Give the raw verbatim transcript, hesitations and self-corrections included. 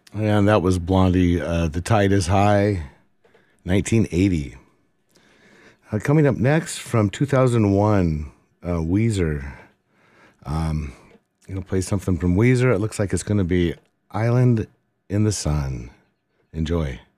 And that was Blondie. Uh, the Tide is High, nineteen eighty. Uh, coming up next from two thousand one, uh, Weezer. Um, I'm going to play something from Weezer. It looks like it's going to be Island in the Sun. Enjoy.